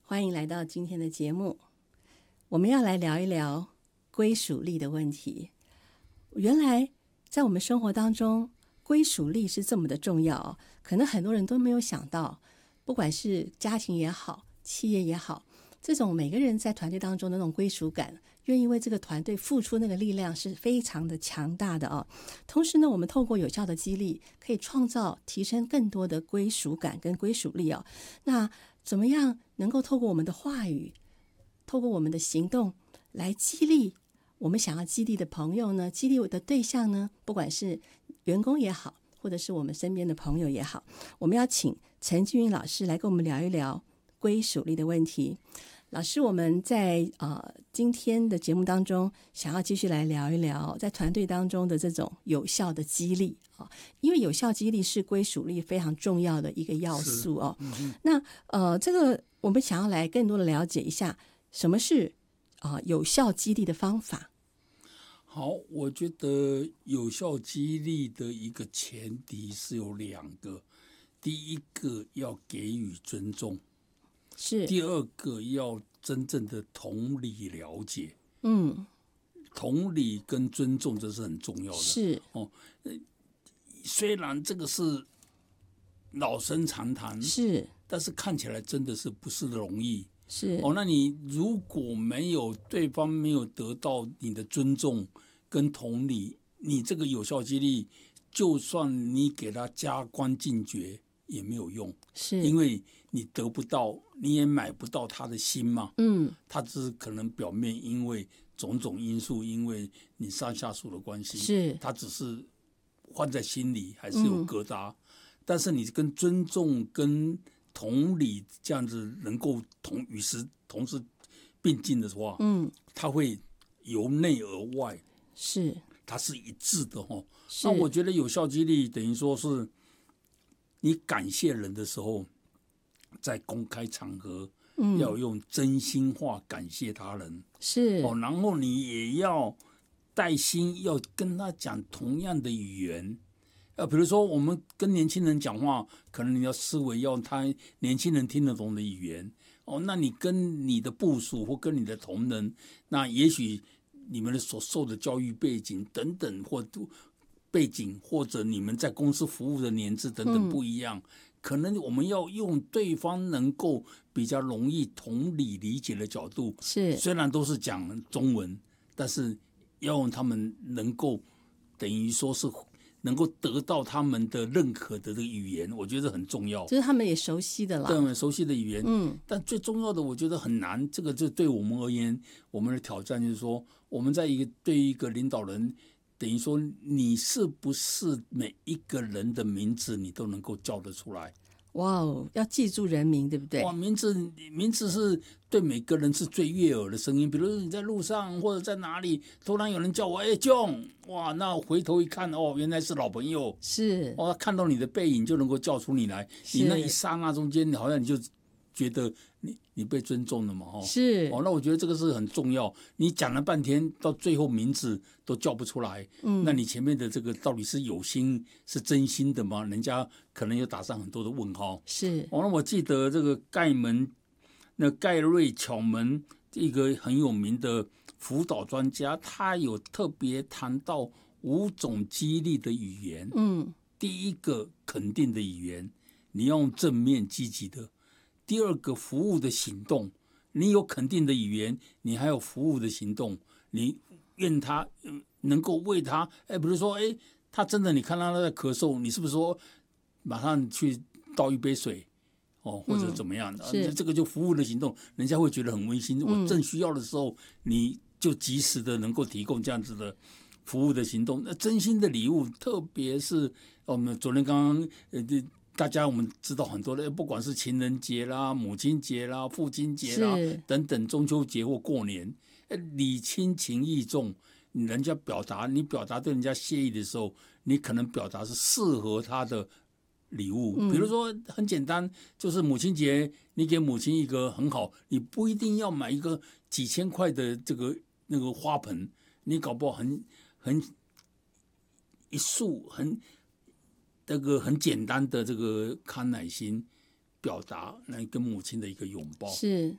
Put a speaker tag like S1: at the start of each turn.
S1: 欢迎来到今天的节目。我们要来聊一聊归属力的问题。原来在我们生活当中，归属力是这么的重要，可能很多人都没有想到，不管是家庭也好，企业也好，这种每个人在团队当中的那种归属感，愿意为这个团队付出那个力量是非常的强大的哦。同时呢，我们透过有效的激励，可以创造提升更多的归属感跟归属力哦。那怎么样能够透过我们的话语，透过我们的行动来激励我们想要激励的朋友呢？激励我的对象呢？不管是员工也好，或者是我们身边的朋友也好，我们要请陈俊云老师来跟我们聊一聊归属力的问题。老师，我们在今天的节目当中，想要继续来聊一聊在团队当中的这种有效的激励啊，因为有效激励是归属力非常重要的一个要素哦。那这个我们想要来更多的了解一下，什么是有效激励的方法？
S2: 好，我觉得有效激励的一个前提是有两个，第一个要给予尊重。
S1: 是，
S2: 第二个要真正的同理了解，同理跟尊重这是很重要的。
S1: 是
S2: 虽然这个是老生常谈，
S1: 是，
S2: 但是看起来真的是不是容易。
S1: 是
S2: 那你如果对方没有得到你的尊重跟同理，你这个有效激励，就算你给他加官进爵也没有用，
S1: 是，
S2: 因为你得不到，你也买不到他的心嘛。他只是可能表面因为种种因素，因为你上下属的关系，
S1: 是
S2: 他只是放在心里还是有疙瘩。但是你跟尊重跟同理这样子能够同时并进的话，它会由内而外，
S1: 是，
S2: 它是一致的哈。那我觉得有效激励等于说是你感谢人的时候，在公开场合要用真心话感谢他人，
S1: 是
S2: 然后你也要带心，要跟他讲同样的语言。比如说我们跟年轻人讲话，可能你要思维要他年轻人听得懂的语言。那你跟你的部属或跟你的同仁，那也许你们所受的教育背景等等或背景，或者你们在公司服务的年资等等不一样，可能我们要用对方能够比较容易同理理解的角度，
S1: 是，
S2: 虽然都是讲中文，但是要用他们能够等于说是能够得到他们的认可的这个语言，我觉得很重要，
S1: 就是他们也熟悉的啦，
S2: 对，熟悉的语言。但最重要的我觉得很难，这个就对我们而言，我们的挑战就是说，我们对一个领导人，等于说你是不是每一个人的名字你都能够叫得出来？
S1: 哇哦，要记住人名，对不对？
S2: 哇，名字是对每个人是最悦耳的声音。比如说你在路上或者在哪里，突然有人叫我John，哇，那回头一看，原来是老朋友，
S1: 是
S2: 看到你的背影就能够叫出你来，你那一刹那中间，好像你就觉得你被尊重了嘛，
S1: 是
S2: 那我觉得这个是很重要。你讲了半天，到最后名字都叫不出来，那你前面的这个到底是有心是真心的吗？人家可能又打上很多的问号。
S1: 是
S2: 那我记得这个盖瑞巧门一个很有名的辅导专家，他有特别谈到5种激励的语言。第一个肯定的语言，你要用正面积极的。第二个服务的行动，你有肯定的语言，你还有服务的行动，你愿他能够为他，比如说他真的你看他在咳嗽，你是不是说马上去倒一杯水或者怎么样的？这个就服务的行动，人家会觉得很温馨。我正需要的时候，你就及时的能够提供这样子的服务的行动。那真心的礼物，特别是我们昨天刚刚大家我们知道很多的，不管是情人节啦、母亲节啦、父亲节啦等等，中秋节或过年，礼轻情意重，人家你表达对人家谢意的时候，你可能表达是适合他的礼物。比如说很简单，就是母亲节，你给母亲一个很好，你不一定要买一个几千块的那个花盆，你搞不好很一束很简单的这个康乃馨，表达那跟母亲的一个拥抱。
S1: 是